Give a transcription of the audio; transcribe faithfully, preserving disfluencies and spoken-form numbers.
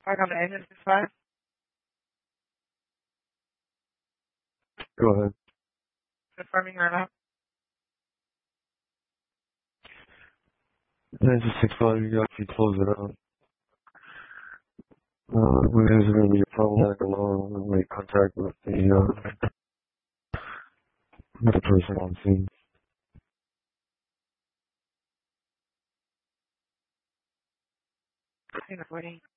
Park on the engine is fine. Go ahead. Confirming or not. nine six five, you got to close it out. Uh, when there's going to be a problematic alarm, we'll make contact with the, uh, with the person on scene. Scene of wedding.